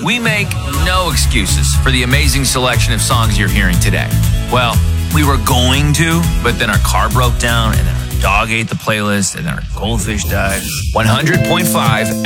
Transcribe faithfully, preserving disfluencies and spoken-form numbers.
we make no excuses for the amazing selection of songs you're hearing today. Well, we were going to, but then our car broke down, and then our dog ate the playlist, and then our goldfish died. one hundred point five